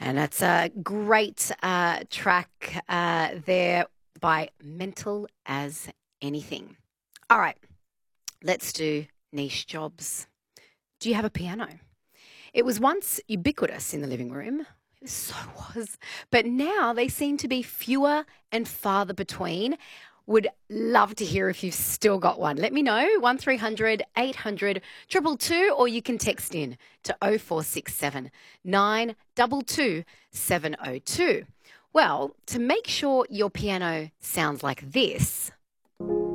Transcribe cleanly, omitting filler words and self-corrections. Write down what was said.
And that's a great track there by Mental as Anything. All right, let's do niche jobs. Do you have a piano? It was once ubiquitous in the living room. It so was. But now they seem to be fewer and farther between. Would love to hear if you've still got one. Let me know, 1300 800 222, or you can text in to 0467 922 702. Well, to make sure your piano sounds like this,